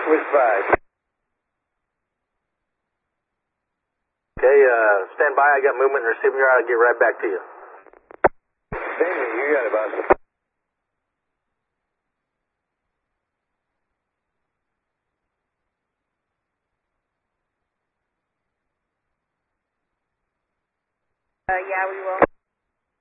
With 5. Okay, stand by. I got movement and receiving your. I'll get right back to you. Damon, you got it, boss. Yeah, we will.